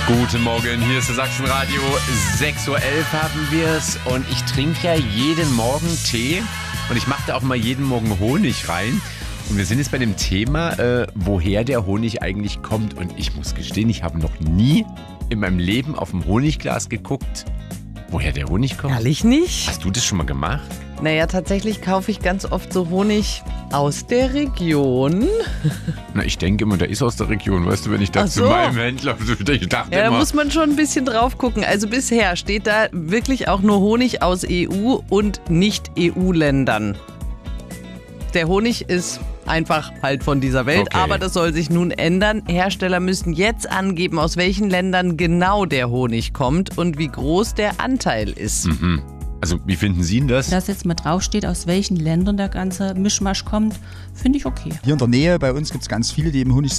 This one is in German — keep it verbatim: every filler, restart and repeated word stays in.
Guten Morgen, hier ist das Sachsenradio. sechs Uhr elf haben wir es und ich trinke ja jeden Morgen Tee und ich mache da auch mal jeden Morgen Honig rein. Und wir sind jetzt bei dem Thema, äh, woher der Honig eigentlich kommt. Und ich muss gestehen, ich habe noch nie in meinem Leben auf dem Honigglas geguckt, woher der Honig kommt. Ehrlich nicht? Hast du das schon mal gemacht? Naja, tatsächlich kaufe ich ganz oft so Honig aus der Region. Na, ich denke immer, der ist aus der Region. Weißt du, wenn ich da Ach zu so. meinem Händler, ich dachte Ja, da immer, muss man schon ein bisschen drauf gucken. Also bisher steht da wirklich auch nur Honig aus E U und Nicht-E U-Ländern. Der Honig ist einfach halt von dieser Welt, Okay. aber das soll sich nun ändern. Hersteller müssen jetzt angeben, aus welchen Ländern genau der Honig kommt und wie groß der Anteil ist. Mhm. Also, wie finden Sie denn das? Dass jetzt mal draufsteht, aus welchen Ländern der ganze Mischmasch kommt, finde ich okay. Hier in der Nähe bei uns gibt es ganz viele, die eben Honig